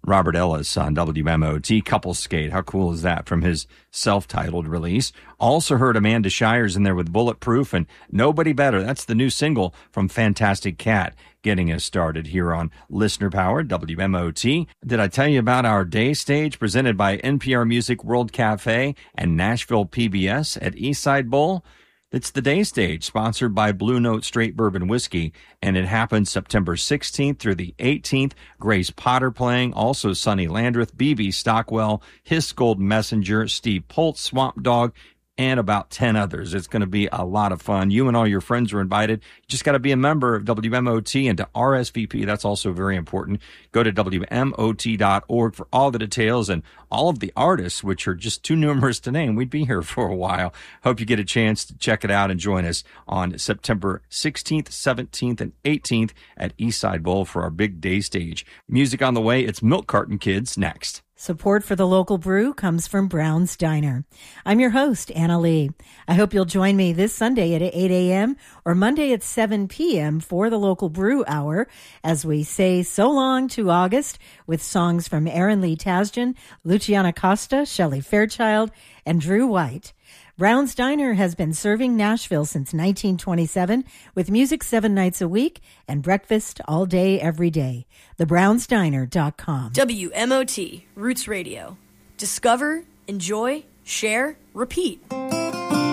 Robert Ellis on WMOT, Couple Skate. How cool is that from his self-titled release? Also heard Amanda Shires in there with Bulletproof and Nobody Better. That's the new single from Fantastic Cat, getting us started here on Listener Powered WMOT. Did I tell you about our day stage presented by NPR Music World Cafe and Nashville PBS at Eastside Bowl? It's the day stage, sponsored by Blue Note Straight Bourbon Whiskey, and it happens September 16th through the 18th. Grace Potter playing, also Sonny Landreth, B.B. Stockwell, Hiss Gold Messenger, Steve Poltz, Swamp Dog, and about 10 others. It's going to be a lot of fun. You and all your friends are invited. You just got to be a member of WMOT and to RSVP. That's also very important. Go to WMOT.org for all the details and all of the artists, which are just too numerous to name. We'd be here for a while. Hope you get a chance to check it out and join us on September 16th, 17th, and 18th at Eastside Bowl for our big day stage. Music on the way. It's Milk Carton Kids next. Support for the local brew comes from Brown's Diner. I'm your host, Anna Lee. I hope you'll join me this Sunday at 8 a.m. or Monday at 7 p.m. for the local brew hour as we say so long to August with songs from Aaron Lee Tasjan, Luciana Costa, Shelley Fairchild, and Drew White. Brown's Diner has been serving Nashville since 1927 with music 7 nights a week and breakfast all day, every day. TheBrownsDiner.com. WMOT, Roots Radio. Discover, enjoy, share, repeat.